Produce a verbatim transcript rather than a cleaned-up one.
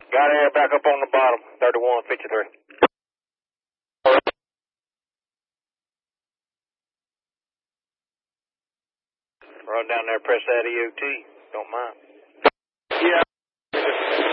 Got air back up on the bottom, thirty-one fifty-three. Run down there, press that E O T. Don't mind.